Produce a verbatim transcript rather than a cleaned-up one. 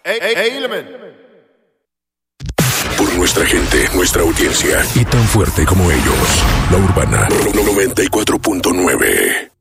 Element. Por nuestra gente, nuestra audiencia y tan fuerte como ellos, La Urbana noventa y cuatro punto nueve.